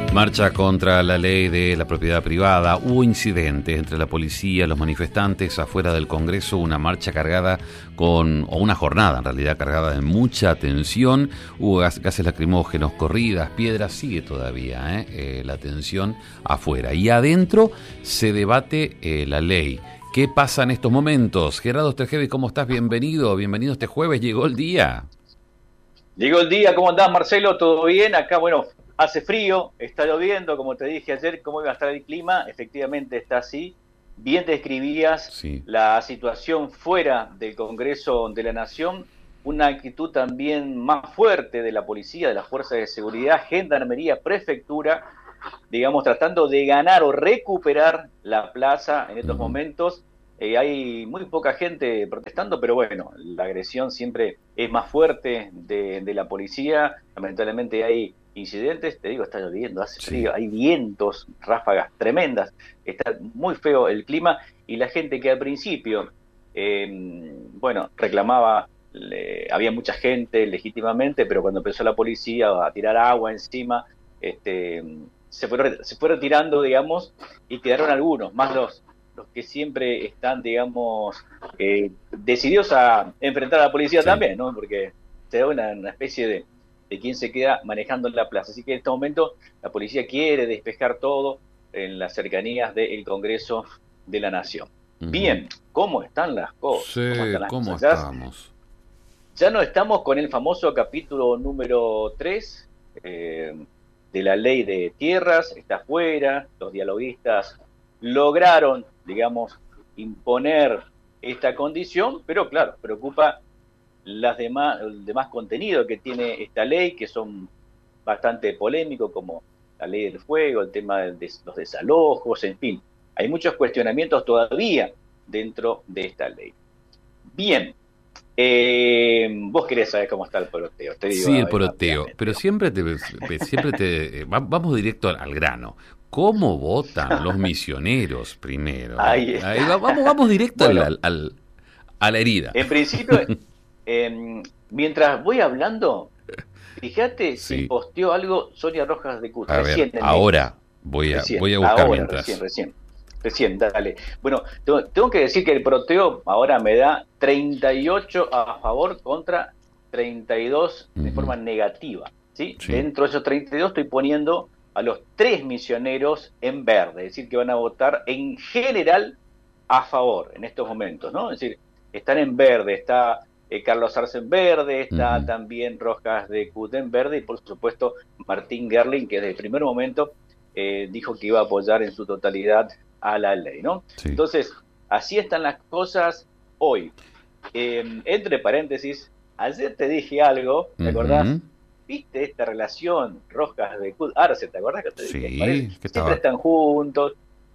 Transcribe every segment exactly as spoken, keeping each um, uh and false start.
Marcha contra la ley de la propiedad privada. Hubo incidentes entre la policía y los manifestantes afuera del Congreso, una marcha cargada con, o una jornada en realidad cargada de mucha tensión. Hubo gas, gases lacrimógenos, corridas, piedras, sigue todavía ¿eh? Eh, la tensión afuera. Y adentro se debate eh, la ley. ¿Qué pasa en estos momentos? Gerardo Osterhede, ¿cómo estás? Bienvenido, bienvenido este jueves, llegó el día. Llegó el día, ¿cómo andás, Marcelo? ¿Todo bien? Acá, bueno, hace frío, está lloviendo, como te dije ayer, cómo iba a estar el clima, efectivamente está así. Bien describías sí. La situación fuera del Congreso de la Nación, una actitud también más fuerte de la policía, de las fuerzas de seguridad, gendarmería, prefectura, digamos, tratando de ganar o recuperar la plaza en estos uh-huh. momentos. Eh, hay muy poca gente protestando, pero bueno, la agresión siempre es más fuerte de, de la policía. Lamentablemente hay incidentes, te digo, está lloviendo, hace frío, sí. Hay vientos, ráfagas tremendas, está muy feo el clima, y la gente que al principio, eh, bueno, reclamaba, le, había mucha gente legítimamente, pero cuando empezó la policía a tirar agua encima, este, se, fue, se fue retirando, digamos, y quedaron algunos, más los los que siempre están, digamos, eh, decididos a enfrentar a la policía sí. también, ¿no? Porque se da una, una especie de, de quién se queda manejando la plaza. Así que en este momento la policía quiere despejar todo en las cercanías del Congreso de la Nación. Uh-huh. Bien, ¿cómo están las cosas? Sí, ¿cómo, están las ¿cómo cosas? estamos? Ya no estamos con el famoso capítulo número tres eh, de la ley de tierras, está afuera, los dialoguistas lograron, digamos, imponer esta condición, pero claro, preocupa las demás, el demás contenido que tiene esta ley, que son bastante polémicos, como la ley del fuego, el tema de, de los desalojos, en fin, hay muchos cuestionamientos todavía dentro de esta ley. Bien, eh, vos querés saber cómo está el poroteo. Te digo, sí, el poroteo, pero siempre te, siempre te vamos directo al grano. ¿Cómo votan los misioneros primero? Ahí Ahí va, vamos, vamos directo bueno, al, al, a la herida. En principio, eh, mientras voy hablando, fíjate sí. si posteó algo Sonia Rojas de Cut. A recién ver, ahora voy a, recién, voy a buscar ahora, mientras. Recién, recién, recién, dale. Bueno, tengo, tengo que decir que el poroteo ahora me da treinta y ocho a favor contra treinta y dos uh-huh. de forma negativa. ¿sí? Sí. Dentro de esos treinta y dos estoy poniendo a los tres misioneros en verde, es decir, que van a votar en general a favor en estos momentos, ¿no? Es decir, están en verde, está eh, Carlos Arce en verde, está uh-huh. también Rojas de Cut en verde, y por supuesto Martín Gerling, que desde el primer momento eh, dijo que iba a apoyar en su totalidad a la ley, ¿no? Sí. Entonces, así están las cosas hoy. Eh, entre paréntesis, ayer te dije algo, ¿te uh-huh. acordás? ¿Viste esta relación Rojas de Cut Arce? ¿Te acordás que te sí, dije? Que Siempre estaba... están juntos.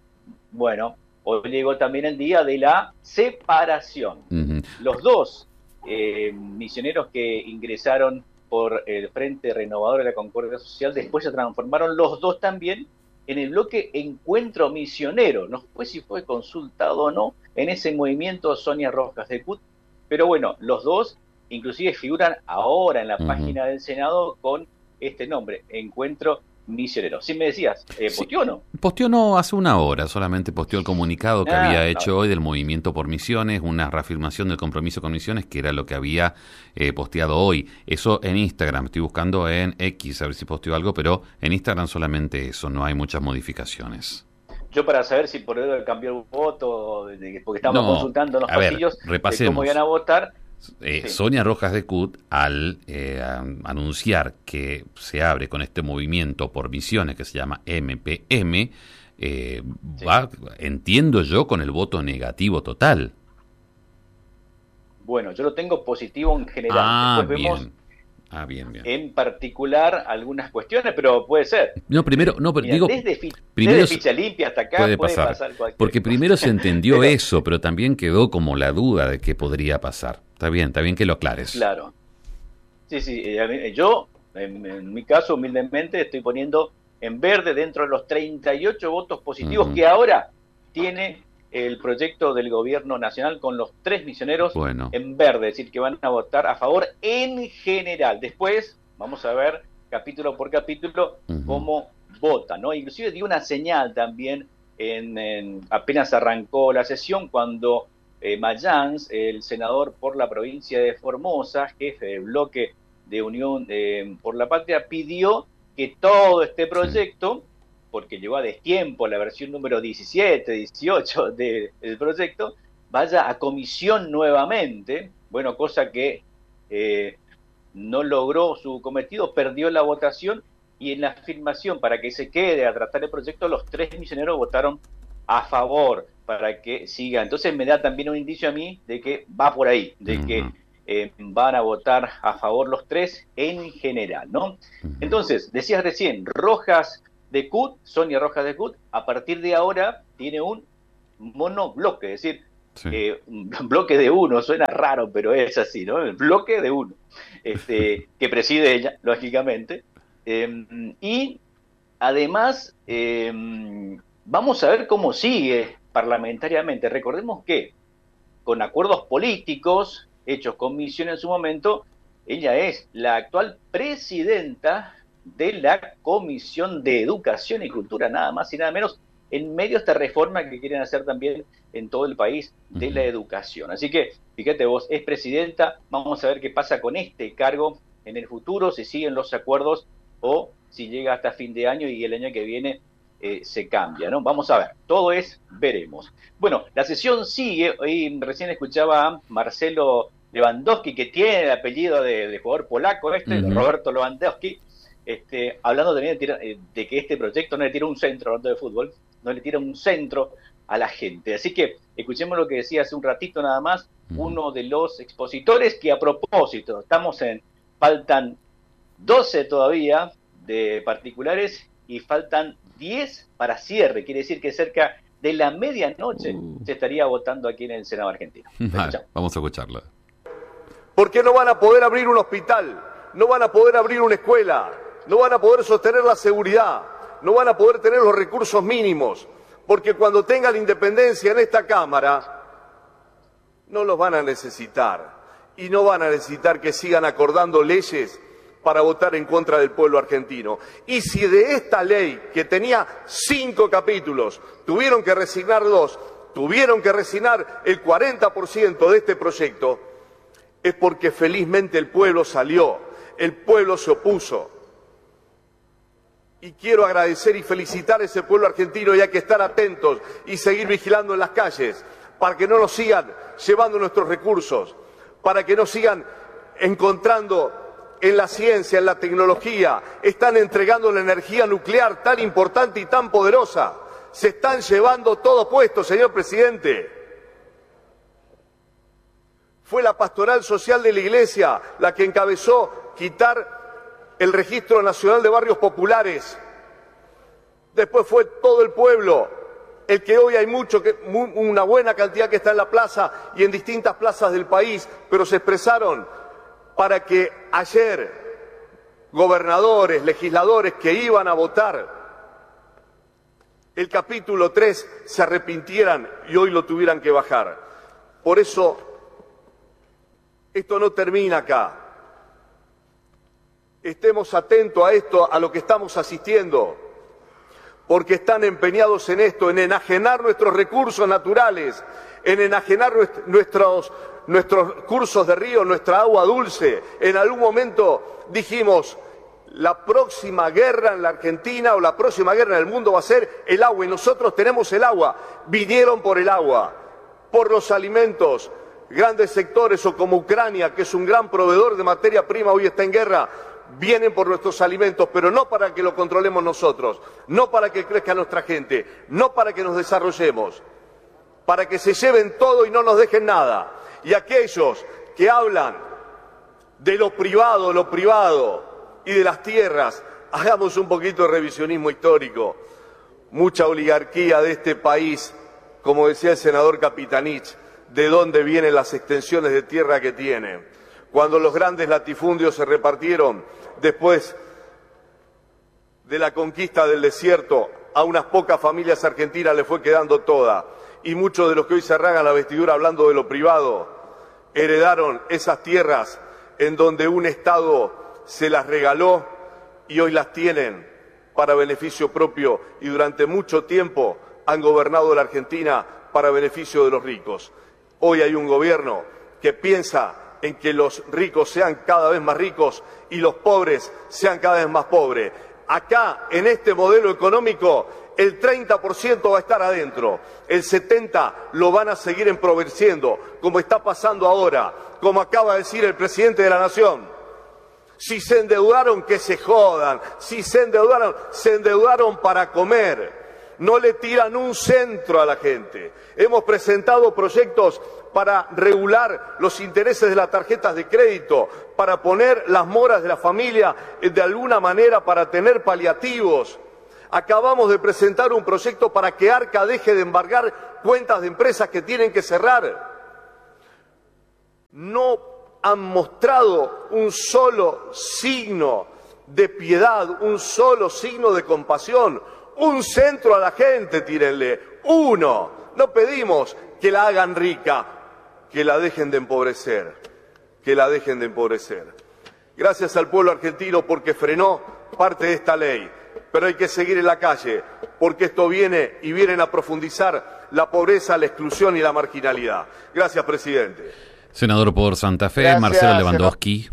Bueno, hoy llegó también el día de la separación. Uh-huh. Los dos eh, misioneros que ingresaron por el Frente Renovador de la Concordia Social después se transformaron los dos también en el bloque Encuentro Misionero. No sé si fue consultado o no en ese movimiento Sonia Rojas de Cut, pero bueno, los dos inclusive figuran ahora en la uh-huh. página del Senado con este nombre, Encuentro Misionero. ¿Sí me decías? Eh, ¿Posteó o no? Posteó no, hace una hora solamente posteó el comunicado que ah, había hecho no. hoy del Movimiento por Misiones, una reafirmación del compromiso con misiones, que era lo que había eh, posteado hoy. Eso en Instagram, estoy buscando en X, a ver si posteó algo, pero en Instagram solamente eso, no hay muchas modificaciones. Yo para saber si por eso cambió el voto, porque estamos no, consultando en los a pasillos ver, repasemos. De cómo iban a votar. Eh, sí. Sonia Rojas de Cut, al eh, anunciar que se abre con este movimiento por misiones que se llama M P M, eh, sí. va, entiendo yo, con el voto negativo total. Bueno, yo lo tengo positivo en general. Ah, Después bien. vemos Ah, bien, bien. en particular algunas cuestiones, pero puede ser. No, primero, no, pero Mira, digo, desde, fi- primero desde ficha limpia hasta acá puede, puede pasar, pasar cualquier porque cosa. primero se entendió pero, eso, pero también quedó como la duda de qué podría pasar. Está bien, está bien que lo aclares. Claro. Sí, sí, eh, yo, en, en mi caso, humildemente, estoy poniendo en verde dentro de los treinta y ocho votos positivos uh-huh. que ahora tiene el proyecto del gobierno nacional con los tres misioneros bueno. en verde, es decir, que van a votar a favor en general. Después, vamos a ver capítulo por capítulo uh-huh. cómo vota, ¿no? Inclusive dio una señal también en, en apenas arrancó la sesión cuando eh, Mayans, el senador por la provincia de Formosa, jefe del bloque de Unión eh, por la Patria, pidió que todo este proyecto, porque llegó a destiempo la versión número diecisiete, dieciocho de, del proyecto, vaya a comisión nuevamente, bueno, cosa que eh, no logró su cometido, perdió la votación, y en la afirmación para que se quede a tratar el proyecto, los tres misioneros votaron a favor para que siga. Entonces me da también un indicio a mí de que va por ahí, de uh-huh. que eh, van a votar a favor los tres en general, ¿no? Uh-huh. Entonces, decías recién, Rojas de Cut, Sonia Rojas de Cut, a partir de ahora tiene un monobloque, es decir, sí. eh, un bloque de uno, suena raro, pero es así, ¿no? El bloque de uno, este, que preside ella, lógicamente. Eh, y además eh, vamos a ver cómo sigue parlamentariamente. Recordemos que con acuerdos políticos hechos con Misión en su momento, ella es la actual presidenta de la Comisión de Educación y Cultura, nada más y nada menos, en medio de esta reforma que quieren hacer también en todo el país de la educación. Así que, fíjate vos, es presidenta, vamos a ver qué pasa con este cargo en el futuro, si siguen los acuerdos o si llega hasta fin de año y el año que viene eh, se cambia, ¿no? Vamos a ver, todo es, veremos. Bueno, la sesión sigue, hoy recién escuchaba a Marcelo Lewandowski, que tiene el apellido de, de jugador polaco este, uh-huh. Roberto Lewandowski, este, hablando también de, tira, de que este proyecto no le tira un centro, hablando de fútbol, no le tira un centro a la gente. Así que escuchemos lo que decía hace un ratito nada más, uh-huh. uno de los expositores, que a propósito, estamos en, faltan doce todavía de particulares y faltan diez para cierre. Quiere decir que cerca de la medianoche uh. se estaría votando aquí en el Senado argentino. Vale, vamos a escucharlo. Porque no van a poder abrir un hospital, no van a poder abrir una escuela, no van a poder sostener la seguridad, no van a poder tener los recursos mínimos, porque cuando tengan la independencia en esta Cámara, no los van a necesitar, y no van a necesitar que sigan acordando leyes para votar en contra del pueblo argentino. Y si de esta ley, que tenía cinco capítulos, tuvieron que resignar dos, tuvieron que resignar el cuarenta por ciento de este proyecto, es porque felizmente el pueblo salió, el pueblo se opuso. Y quiero agradecer y felicitar a ese pueblo argentino, y hay que estar atentos y seguir vigilando en las calles, para que no nos sigan llevando nuestros recursos, para que no sigan encontrando en la ciencia, en la tecnología, están entregando la energía nuclear tan importante y tan poderosa. Se están llevando todo puesto, señor presidente. Fue la Pastoral Social de la Iglesia la que encabezó quitar el Registro Nacional de Barrios Populares. Después fue todo el pueblo, el que hoy hay mucho, que, una buena cantidad que está en la plaza y en distintas plazas del país, pero se expresaron para que ayer gobernadores, legisladores que iban a votar el capítulo tres se arrepintieran y hoy lo tuvieran que bajar. Por eso, esto no termina acá. Estemos atentos a esto, a lo que estamos asistiendo, porque están empeñados en esto, en enajenar nuestros recursos naturales, en enajenar nuestros, nuestros cursos de río, nuestra agua dulce. En algún momento dijimos, la próxima guerra en la Argentina o la próxima guerra en el mundo va a ser el agua, y nosotros tenemos el agua. Vinieron por el agua, por los alimentos. Grandes sectores, o como Ucrania, que es un gran proveedor de materia prima, hoy está en guerra, vienen por nuestros alimentos, pero no para que lo controlemos nosotros, no para que crezca nuestra gente, no para que nos desarrollemos, para que se lleven todo y no nos dejen nada. Y aquellos que hablan de lo privado, lo privado y de las tierras, hagamos un poquito de revisionismo histórico. Mucha oligarquía de este país, como decía el senador Capitanich, de dónde vienen las extensiones de tierra que tienen. Cuando los grandes latifundios se repartieron después de la conquista del desierto, a unas pocas familias argentinas le fue quedando toda. Y muchos de los que hoy se arrancan la vestidura hablando de lo privado, heredaron esas tierras en donde un Estado se las regaló y hoy las tienen para beneficio propio y durante mucho tiempo han gobernado la Argentina para beneficio de los ricos. Hoy hay un gobierno que piensa en que los ricos sean cada vez más ricos y los pobres sean cada vez más pobres. Acá, en este modelo económico, el treinta por ciento va a estar adentro, el setenta por ciento lo van a seguir empobreciendo, como está pasando ahora, como acaba de decir el presidente de la Nación. Si se endeudaron, que se jodan, si se endeudaron, se endeudaron para comer. No le tiran un centro a la gente. Hemos presentado proyectos para regular los intereses de las tarjetas de crédito, para poner las moras de la familia de alguna manera para tener paliativos. Acabamos de presentar un proyecto para que Arca deje de embargar cuentas de empresas que tienen que cerrar. No han mostrado un solo signo de piedad, un solo signo de compasión. Un centro a la gente, tírenle, uno. No pedimos que la hagan rica, que la dejen de empobrecer, que la dejen de empobrecer. Gracias al pueblo argentino porque frenó parte de esta ley, pero hay que seguir en la calle, porque esto viene y vienen a profundizar la pobreza, la exclusión y la marginalidad. Gracias, presidente. Senador por Santa Fe, Gracias, Marcelo Lewandowski.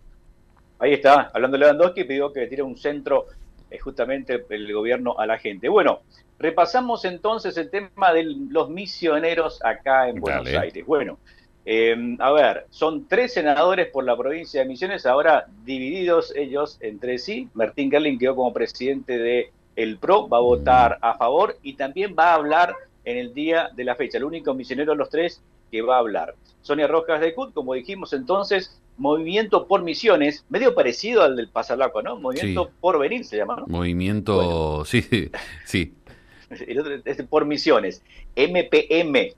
Ahí está, hablando de Lewandowski, pidió que tire un centro es justamente el gobierno a la gente. Bueno, repasamos entonces el tema de los misioneros acá en Buenos Dale. Aires. Bueno, eh, a ver, son tres senadores por la provincia de Misiones, ahora divididos ellos entre sí. Martín Gerling quedó como presidente de el P R O, va a votar a favor y también va a hablar en el día de la fecha. El único misionero de los tres que va a hablar. Sonia Rojas de C U T, como dijimos entonces, Movimiento por Misiones, medio parecido al del Pasalaco, ¿no? Movimiento sí. por Venir se llama, ¿no? Movimiento, bueno. sí, sí. El otro es por Misiones, M P M,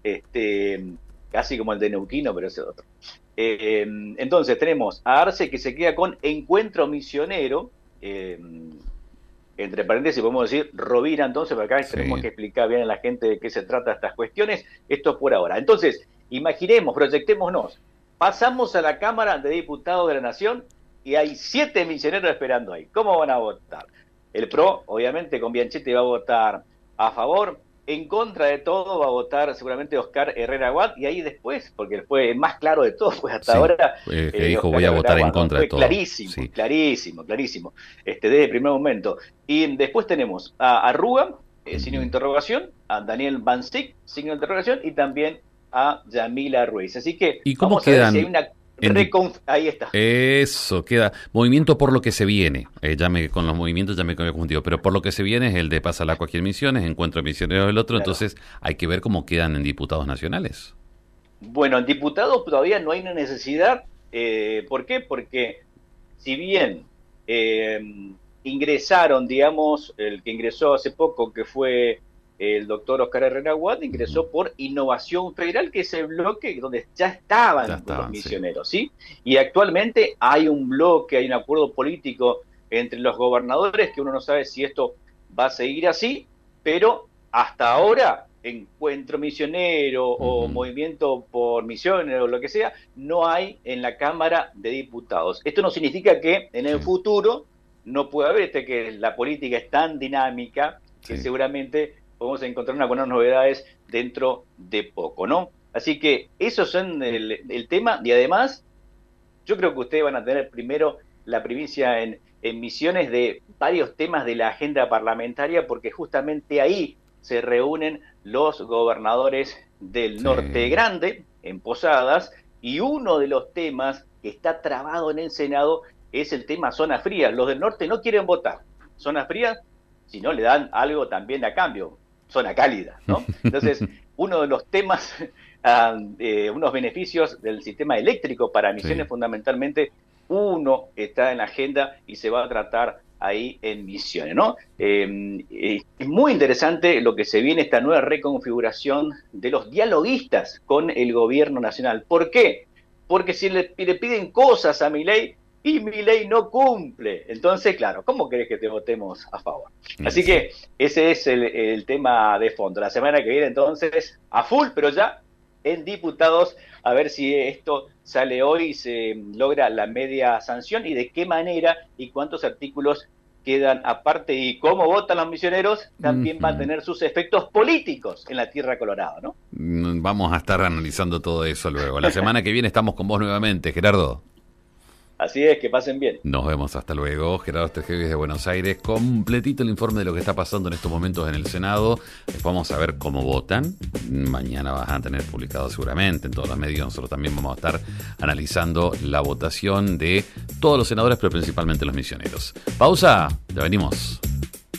este, casi como el de Neuquino, pero ese otro. Eh, entonces tenemos a Arce que se queda con Encuentro Misionero, eh, entre paréntesis podemos decir Rovira, entonces, porque acá sí. tenemos que explicar bien a la gente de qué se trata estas cuestiones. Esto es por ahora. Entonces, imaginemos, proyectémonos, pasamos a la Cámara de Diputados de la Nación y hay siete misioneros esperando ahí. ¿Cómo van a votar? El P R O, obviamente, con Bianchetti va a votar a favor. En contra de todo va a votar seguramente Oscar Herrera Aguad, y ahí después, porque fue más claro de todo, pues hasta sí, ahora... Eh, que dijo, voy a votar Aguad, en contra ¿no? de todo. Clarísimo, sí. clarísimo, clarísimo, este, desde el primer momento. Y después tenemos a Arruga, eh, signo de interrogación, a Daniel Bancic, signo de interrogación, y también a Yamila Ruiz. Así que ¿y cómo vamos quedan? a ver si hay una... En... Reconf... Ahí está. Eso, queda. Movimiento por lo que se viene. Eh, ya me, con los movimientos ya me he confundido, pero por lo que se viene es el de Pasalaco aquí en Misiones, Encuentro de Misioneros del otro, claro. Entonces hay que ver cómo quedan en diputados nacionales. Bueno, en diputados todavía no hay una necesidad. Eh, ¿Por qué? Porque si bien eh, ingresaron, digamos, el que ingresó hace poco, que fue el doctor Oscar Herrera Aguad, ingresó uh-huh. por Innovación Federal, que es el bloque donde ya estaban, ya estaban los misioneros, ¿sí? ¿sí? Y actualmente hay un bloque, hay un acuerdo político entre los gobernadores, que uno no sabe si esto va a seguir así, pero hasta ahora, Encuentro Misionero uh-huh. o Movimiento por Misiones o lo que sea, no hay en la Cámara de Diputados. Esto no significa que en el sí. futuro no pueda haber, este que la política es tan dinámica que sí. seguramente podemos encontrar unas buenas novedades dentro de poco, ¿no? Así que esos son el, el tema, y además yo creo que ustedes van a tener primero la primicia en, en Misiones de varios temas de la agenda parlamentaria, porque justamente ahí se reúnen los gobernadores del sí. Norte Grande, en Posadas, y uno de los temas que está trabado en el Senado es el tema zonas frías. Los del norte no quieren votar zonas frías, si no le dan algo también a cambio, zona cálida, ¿no? Entonces, uno de los temas, uh, eh, unos beneficios del sistema eléctrico para Misiones, sí. fundamentalmente, uno está en la agenda y se va a tratar ahí en Misiones, ¿no? Eh, eh, es muy interesante lo que se viene, esta nueva reconfiguración de los dialoguistas con el gobierno nacional. ¿Por qué? Porque si le, le piden cosas a Milei, y Milei no cumple. Entonces, claro, ¿cómo querés que te votemos a favor? Así que ese es el, el tema de fondo. La semana que viene, entonces, a full, pero ya en diputados, a ver si esto sale hoy y se logra la media sanción y de qué manera y cuántos artículos quedan aparte, y cómo votan los misioneros también uh-huh. va a tener sus efectos políticos en la tierra colorada, ¿no? Vamos a estar analizando todo eso luego. La semana que viene estamos con vos nuevamente, Gerardo. Así es, que pasen bien. Nos vemos, hasta luego. Gerardo Estegevis de Buenos Aires, completito el informe de lo que está pasando en estos momentos en el Senado. Después vamos a ver cómo votan. Mañana vas a tener publicado seguramente en todos los medios. Nosotros también vamos a estar analizando la votación de todos los senadores, pero principalmente los misioneros. Pausa, ya venimos.